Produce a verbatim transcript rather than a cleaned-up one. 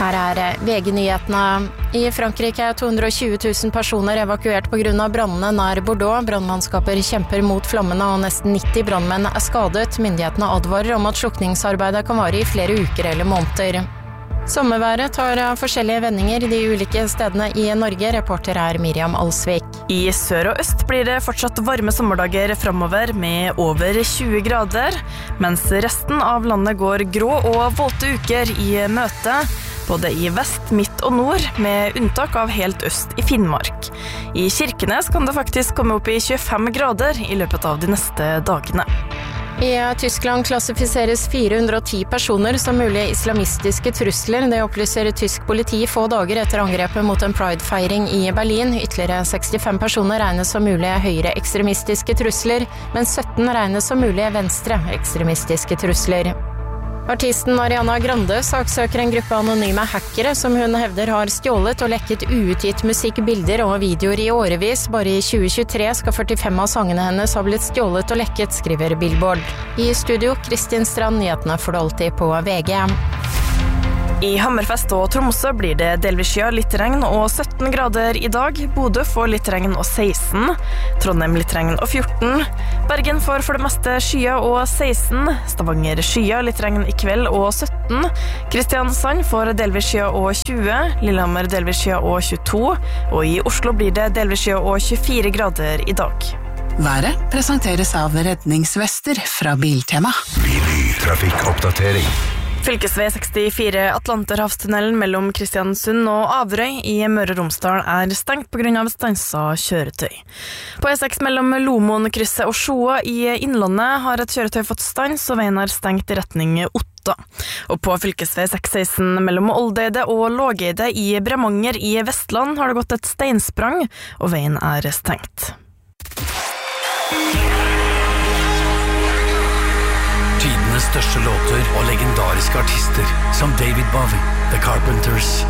Her er V G-nyhetene. I Frankrike er to hundre og tjue tusen personer evakuert på grunn av brannene nær Bordeaux. Brannmannskaper kjemper mot flammene og nesten nitti brannmenn er skadet. Myndighetene advarer om at slukningsarbeidet kan vare i flere uker eller måneder. Sommerværet tar forskjellige vendinger de ulike stedene i Norge. Reporter er Miriam Alsvik. I sør og øst blir det fortsatt varme sommerdager fremover med over tjue grader, mens resten av landet går grå og våte uker i møte, både i vest, midt og nord, med unntak av helt øst i Finnmark. I Kirkenes kan det faktisk komme opp i tjuefem grader i løpet av de neste dagene. I Tyskland klassifiseres fire hundre og ti personer som mulige islamistiske trusler. Det opplyser tysk politi få dager etter angrepet mot en Pride-feiring i Berlin. Ytterligere sekstifem personer regnes som mulige høyre ekstremistiske trusler, mens sytten regnes som mulige venstre ekstremistiske trusler. Artisten Ariana Grande saksøker en gruppe anonyme hackere som hun hevder har stjålet og lekket uutgitt musikk, bilder og videoer i årevis. Bare i tjue tjuetre skal førtifem av sangene hennes ha blitt stjålet og lekket, skriver Billboard. I studio, Kristin Strand, nyhetene får du alltid på V G. I Hammerfest og Tromsø blir det delvis skya, litt regn og sytten grader i dag. Bodø får litt regn og seksten. Trondheim litt regn og fjorten. Bergen får for det meste skya og seksten. Stavanger skya, litt regn i kveld og sytten. Kristiansand får delvis skya og tjue. Lillehammer delvis skya og tjueto. Og i Oslo blir det delvis skya og tjuefire grader i dag. Været presenteres av redningsvester fra Biltema. Trafikkoppdatering. Fylkesvei sekstifire Atlanterhavstunnelen mellom Kristiansund og Averøy i Møre og Romsdal er stengt på grunn av stansa kjøretøy. På E seks mellom Lomoen-krysset og Sjoa i Innlandet har et kjøretøy fått stans, og veien er stengt i retning Otta. Og på fylkesvei seks seksten mellom Oldeide og Lågeide i Bremanger i Vestland har det gått et steinsprang, og veien er stengt. Tidenes største låter og legendariske artister som David Bowie, The Carpenters,